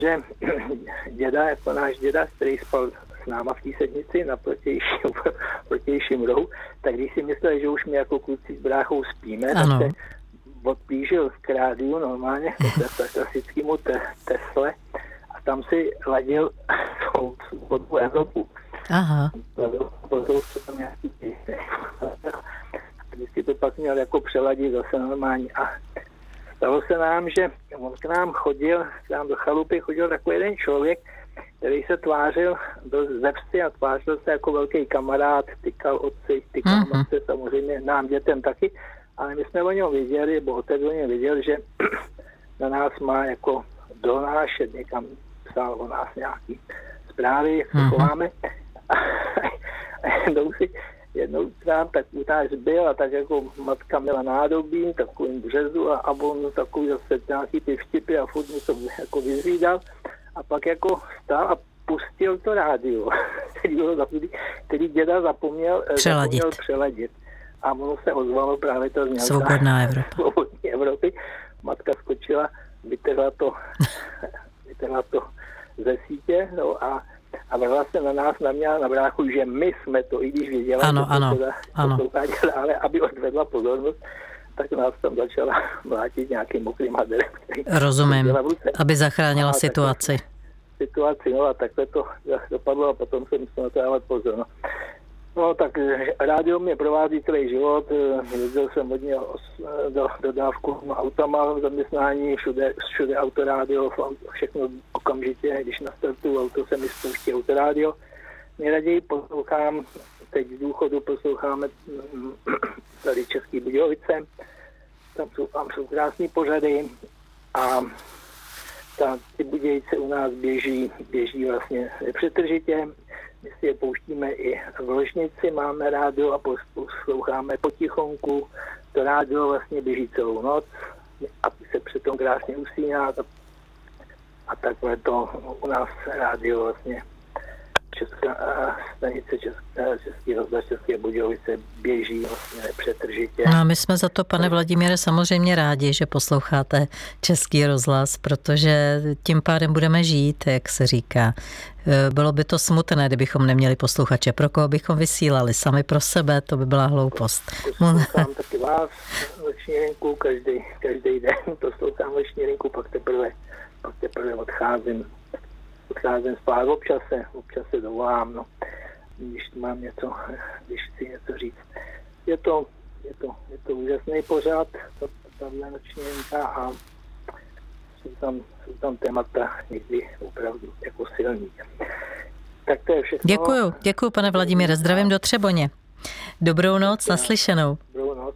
že děda, jako náš děda, který spal s náma v té sednici na protějším rohu, tak když si myslel, že už my jako kluci s bráchou spíme, ano. tak se odplížil k rádiu normálně, k klasickému Tesle a tam si ladil svou Evropu. Aha. Vždycky to pak měl jako přeladit zase normálně. A stalo se nám, že on k nám do chalupy chodil takový jeden člověk, který se tvářil ze vsi a tvářil se jako velký kamarád, tykal otci, tykal matce, samozřejmě nám dětem taky, ale my jsme o něm věděli, nebo otec o něm věděl, že na nás má jako donášet, někam psal o nás nějaký zprávy, jak se chováme. A jednou třeba tak u nás byl a tak jako matka měla nádobí, takovým březu a on takový zase nějaký ty vtipy a furt mu to jako vyzvídal a pak jako stál a pustil to rádio, který děda zapomněl přeladit. A ono se ozvalo právě to znělka Svobodná Evropa. Svobodní Evropy. Matka skočila, vytrhla to ze sítě, no a vrhla se na nás, na mě a na bráchu, že my jsme to, i když věděla, ano. ale aby odvedla pozornost, tak nás tam začala mlátit nějakým mokrým haderem. Rozumím, aby zachránila situaci. No a takhle to dopadlo a potom jsem musel na to dávat pozor. No tak rádio mě provází celý život, jezdil jsem hodně do dodávku autama v zaměstnání, všude autorádio, všechno okamžitě, když nastartuju auto, se mi spouští autorádio. Nejraději poslouchám, teď z důchodu posloucháme tady Český Budějovice, tam jsou krásný pořady a ty Budějice u nás běží vlastně nepřetržitě. My si je pouštíme i v ložnici, máme rádio a posloucháme potichonku. To rádio vlastně běží celou noc a se přitom krásně usíná a takhle to u nás rádio vlastně stanice Český rozhlas České Budějovice běží vlastně nepřetržitě. No a my jsme za to, pane Vladimíre, samozřejmě rádi, že posloucháte Český rozhlas, protože tím pádem budeme žít, jak se říká. Bylo by to smutné, kdybychom neměli posluchače. Pro koho bychom vysílali? Sami pro sebe, to by byla hloupost. Poslouchám taky vás noční linku, každý den poslouchám noční linku, pak teprve odcházím spát, občas se dovolám, no, když chci něco říct. Je to úžasný pořad, tahle noční linka a jsou tam témata někdy opravdu jako silný. Tak to je všechno. Děkuju, pane Vladimíre, zdravím do Třeboně. Dobrou noc, naslyšenou. Dobrou noc.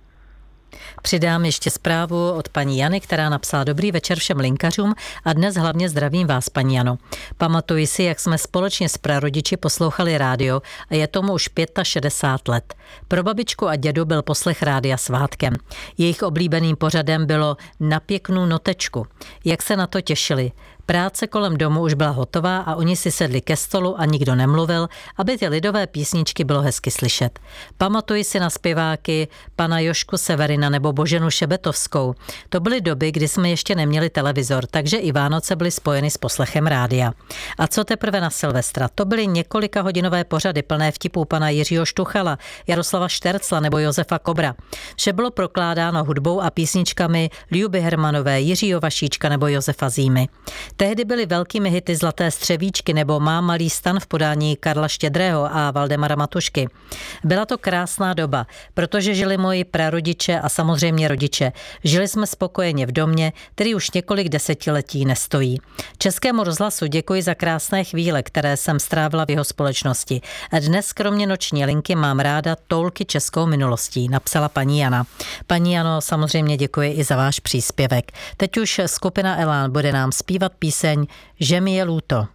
Přidám ještě zprávu od paní Jany, která napsala: Dobrý večer všem linkařům a dnes hlavně zdravím vás, paní Jano. Pamatuji si, jak jsme společně s prarodiči poslouchali rádio a je tomu už 65 let. Pro babičku a dědu byl poslech rádia svátkem. Jejich oblíbeným pořadem bylo Na pěknou notečku. Jak se na to těšili. Práce kolem domu už byla hotová a oni si sedli ke stolu a nikdo nemluvil, aby ty lidové písničky bylo hezky slyšet. Pamatuji si na zpěváky pana Jošku Severina nebo Boženu Šebetovskou. To byly doby, kdy jsme ještě neměli televizor, takže i Vánoce byly spojeny s poslechem rádia. A co teprve na Silvestra? To byly několika hodinové pořady plné vtipů pana Jiřího Štuchala, Jaroslava Štercla nebo Josefa Kobra. Vše bylo prokládáno hudbou a písničkami Ljuby Hermanové, Jiřího Vašíčka nebo Josefa Zímy. Tehdy byly velkými hity Zlaté střevíčky nebo Má malý stan v podání Karla Štědrého a Valdemara Matušky. Byla to krásná doba, protože žili moji prarodiče a samozřejmě rodiče. Žili jsme spokojeně v domě, který už několik desetiletí nestojí. Českému rozhlasu děkuji za krásné chvíle, které jsem strávila v jeho společnosti. A dnes kromě noční linky mám ráda toulky českou minulostí, napsala paní Jana. Paní Jano, samozřejmě děkuji i za váš příspěvek. Teď už skupina Elán bude nám zpívat píseň Že mi je lúto.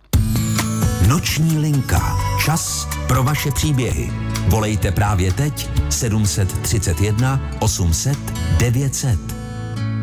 Noční linka. Čas pro vaše příběhy. Volejte právě teď 731 800 900.